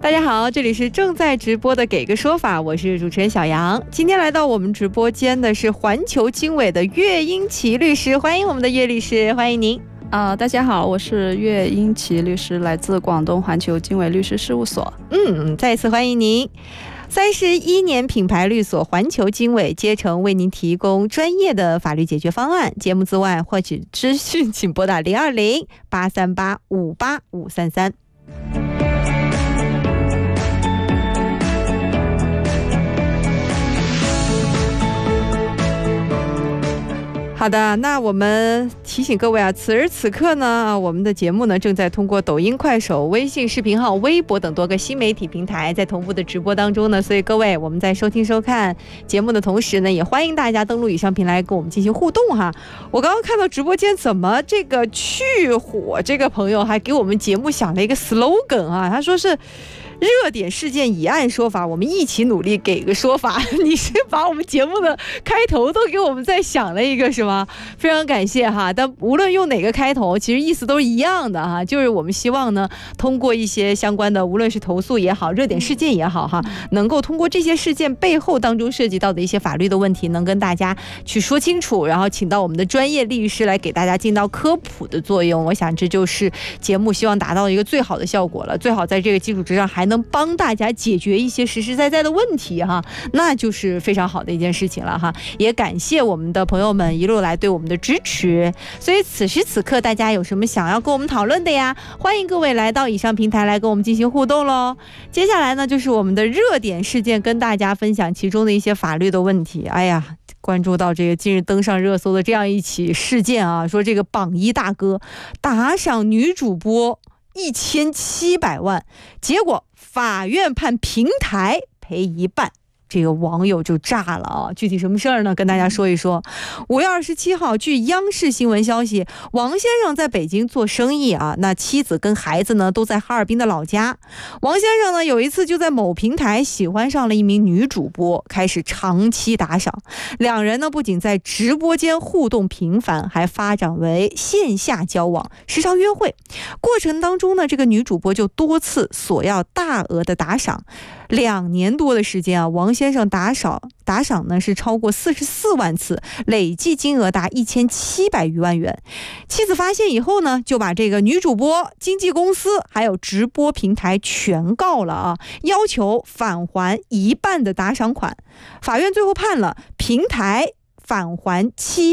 大家好，这里是正在直播的给个说法，我是主持人小杨。今天来到我们直播间的是环球经纬的岳英奇律师，欢迎我们的岳律师，欢迎您。 大家好，我是岳英奇律师，来自广东环球经纬律师事务所。 再次欢迎您。31年品牌律所环球经纬竭诚为您提供专业的法律解决方案。节目之外获取资讯，请拨打020-838-58533。好的，那我们提醒各位啊，此时此刻呢，我们的节目呢正在通过抖音、快手、微信视频号、微博等多个新媒体平台在同步的直播当中呢，所以各位我们在收听收看节目的同时呢，也欢迎大家登录以上平台跟我们进行互动哈。我刚刚看到直播间怎么这个去火这个朋友还给我们节目想了一个 slogan 啊，他说是热点事件以案说法，我们一起努力给个说法。你是把我们节目的开头都给我们再想了一个是吗？非常感谢哈。但无论用哪个开头，其实意思都是一样的哈，就是我们希望呢，通过一些相关的，无论是投诉也好，热点事件也好哈，能够通过这些事件背后当中涉及到的一些法律的问题，能跟大家去说清楚，然后请到我们的专业律师来给大家尽到科普的作用。我想这就是节目希望达到一个最好的效果了，最好在这个基础之上还能帮大家解决一些实实在在的问题哈，那就是非常好的一件事情了哈。也感谢我们的朋友们一路来对我们的支持，所以此时此刻大家有什么想要跟我们讨论的呀，欢迎各位来到以上平台来跟我们进行互动咯。接下来呢，就是我们的热点事件，跟大家分享其中的一些法律的问题。哎呀，关注到这个近日登上热搜的这样一起事件啊，说这个榜一大哥打赏女主播1700万，结果法院判平台赔一半，这个网友就炸了啊！具体什么事儿呢？跟大家说一说。5月27号，据央视新闻消息，王先生在北京做生意啊，那妻子跟孩子呢都在哈尔滨的老家。王先生呢有一次就在某平台喜欢上了一名女主播，开始长期打赏。两人呢不仅在直播间互动频繁，还发展为线下交往，时常约会。过程当中呢，这个女主播就多次索要大额的打赏。2年多的时间啊，王先生打赏呢是超过44万次，累计金额达1700余万元。妻子发现以后呢，就把这个女主播、经纪公司还有直播平台全告了啊，要求返还一半的打赏款。法院最后判了平台返还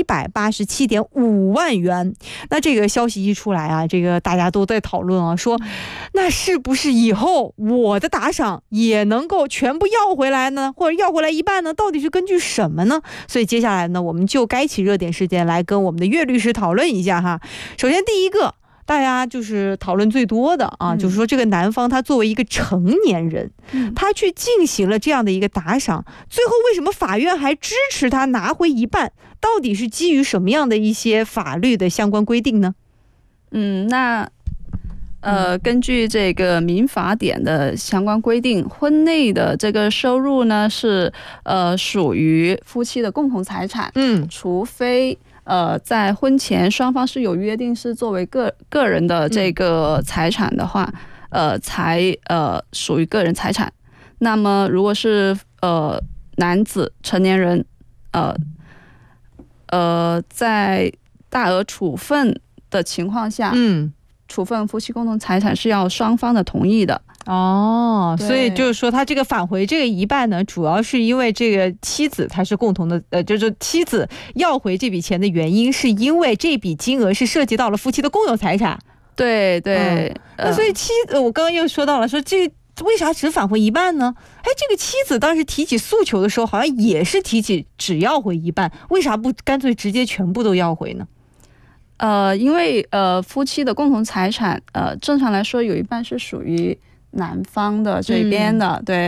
787.5万元。那这个消息一出来啊，这个大家都在讨论啊，说那是不是以后我的打赏也能够全部要回来呢，或者要回来一半呢？到底是根据什么呢？所以接下来呢，我们就该起热点事件来跟我们的岳律师讨论一下哈。首先第一个，大家就是讨论最多的啊，就是说这个男方他作为一个成年人，他去进行了这样的一个打赏，最后为什么法院还支持他拿回一半？到底是基于什么样的一些法律的相关规定呢？ 根据这个民法典的相关规定，婚内的这个收入呢是属于夫妻的共同财产，除非在婚前双方是有约定是作为个人的这个财产的话，才属于个人财产。那么如果是男子成年人在大额处分的情况下，处分夫妻共同财产是要双方的同意的。所以就是说他这个返回这个一半呢，主要是因为这个妻子他是共同的，就是妻子要回这笔钱的原因是因为这笔金额是涉及到了夫妻的共有财产。对，那所以妻子我刚刚又说到了，说这为啥只返回一半呢？这个妻子当时提起诉求的时候好像也是提起只要回一半，为啥不干脆直接全部都要回呢？因为夫妻的共同财产正常来说有一半是属于男方的这边的，对。